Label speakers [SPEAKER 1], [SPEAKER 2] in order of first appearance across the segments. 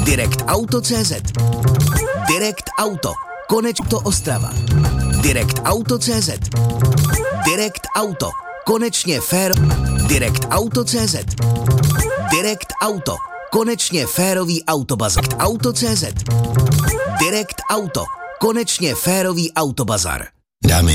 [SPEAKER 1] Direct Auto.cz. Direct Auto. Konečto Ostrava. Direct Auto.cz. Direct Auto. Konečně fér. Direct Auto.cz. Direct Auto. Konečně férový autobazar. Auto.cz. Direct Auto. Konečně férový autobazar.
[SPEAKER 2] Dámy.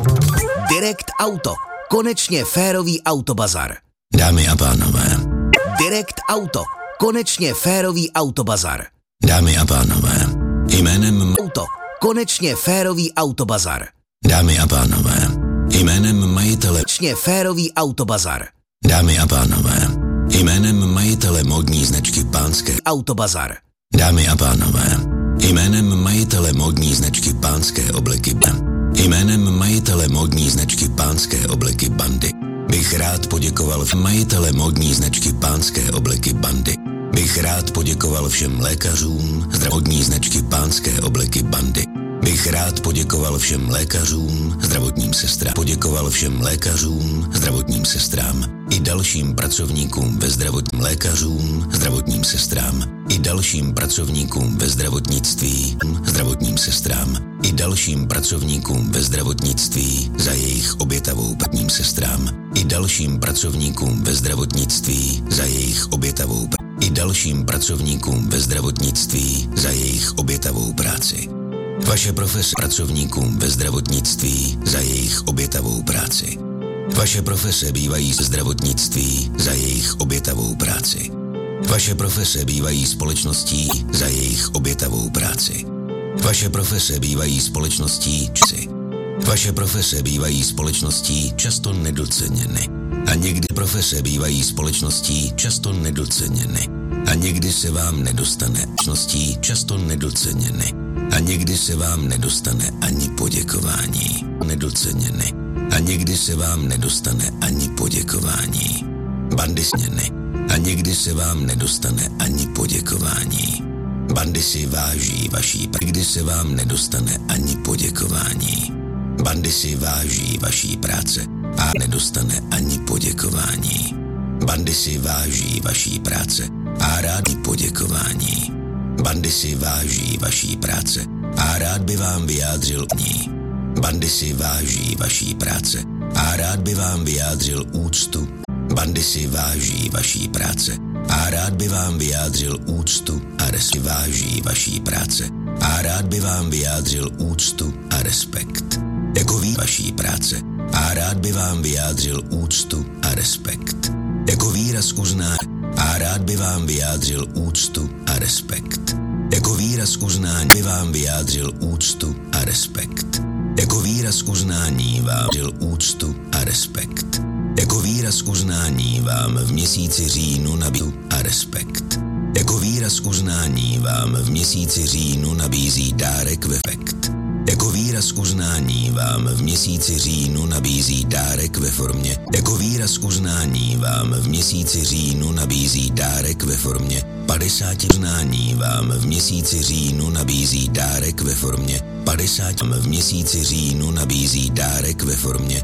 [SPEAKER 1] Direct Auto. Konečně férový autobazar.
[SPEAKER 2] Dámy a pánové.
[SPEAKER 1] Direct Auto. Konečně férový autobazar.
[SPEAKER 2] Dámy a pánové. Jménem
[SPEAKER 1] Auto. Konečně férový autobazar.
[SPEAKER 2] Dámy a pánové. Jménem majitele
[SPEAKER 1] Konečně férový autobazar.
[SPEAKER 2] Dámy a pánové. Jménem majitele módní značky Pánské
[SPEAKER 1] Autobazar.
[SPEAKER 2] Dámy a pánové. Jménem majitele módní značky Pánské obleky Jménem majitele módní značky Pánské obleky Bandy bych rád poděkoval majitele módní značky Pánské obleky Bandy. Bych rád poděkoval všem lékařům zdravotní značky Pánské obleky Bandy. Bych rád poděkoval všem lékařům, zdravotním sestrám, poděkoval všem lékařům, zdravotním sestrám i dalším pracovníkům ve zdravotním lékařům, zdravotním sestrám i dalším pracovníkům ve zdravotnictví, zdravotním sestrám i dalším pracovníkům ve zdravotnictví za jejich obětavou pracovním sestrám i dalším pracovníkům ve zdravotnictví za jejich obětavou i dalším pracovníkům ve zdravotnictví za jejich obětavou práci. Vaše profese pracovníkům ve zdravotnictví za jejich obětavou práci. Vaše profese bývají zdravotnictví za jejich obětavou práci. Vaše profese bývají společností za jejich obětavou práci. Vaše profese bývají společností časy. Vaše profese bývají společností často nedoceněny. A někdy profese bývají společností často nedoceněny. A někdy se vám nedostane společností často nedoceněny. A někdy se vám nedostane ani poděkování. Nedoceněny. A někdy se vám nedostane ani poděkování. Bandy sněny. A někdy se vám nedostane ani poděkování. Bandy si váží vaší práce. Nikdy se vám nedostane ani poděkování. Bandy si váží vaší práce a nedostane ani poděkování. Bandy si váží vaší práce a rádi poděkování. Bandy si váží vaší práce a rád by vám vyjádřil ní. Bandy si váží vaší práce a rád by vám vyjádřil úctu. Bandy si váží vaší práce a rád by vám vyjádřil úctu a respekt. Váží vaší práce a rád by vám vyjádřil úctu a respekt. Jako vaší práce a rád by vám vyjádřil úctu a respekt. Jako výraz uznání a rád by vám vyjádřil úctu a respekt. Jako výraz uznání by vám vyjádřil úctu a respekt. Jako výraz uznání vám vyjádřil úctu a respekt. Jako výraz uznání vám v měsíci říjnu nabízí a respekt. Jako výraz uznání vám v měsíci říjnu nabízí dárek ve efekt. Jako výraz uznání vám v měsíci říjnu nabízí dárek ve formě. Jako výraz uznání vám v měsíci říjnu nabízí dárek ve formě 50 uznání vám v měsíci říjnu nabízí dárek ve formě 50 v měsíci říjnu nabízí dárek ve formě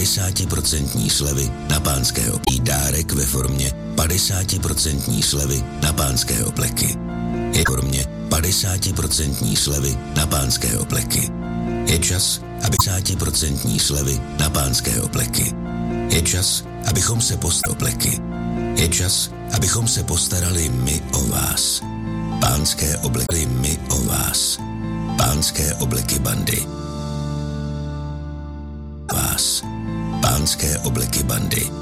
[SPEAKER 2] 50% slevy na pánské obleky. Dárek ve formě 50% slevy na pánské obleky. Je formě 50% slevy na pánské obleky. Je čas, aby 50% slevy na pánské obleky. Je čas, abychom se postarali obleky. Je čas, abychom se postarali my o vás. Pánské obleky my o vás. Pánské obleky Bandy. Vás. Pánské obleky Bandy.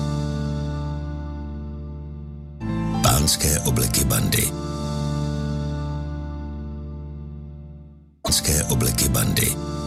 [SPEAKER 2] Pánské obleky Bandy. Pánské obleky Bandy.